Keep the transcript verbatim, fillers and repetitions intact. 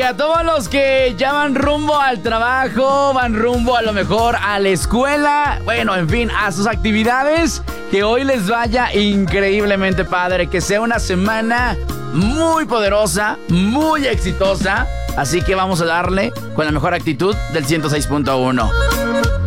a todos los que ya van rumbo al trabajo, van rumbo a lo mejor a la escuela, bueno, en fin, a sus actividades, que hoy les vaya increíblemente padre, que sea una semana muy poderosa, muy exitosa. Así que vamos a darle con la mejor actitud del ciento seis punto uno.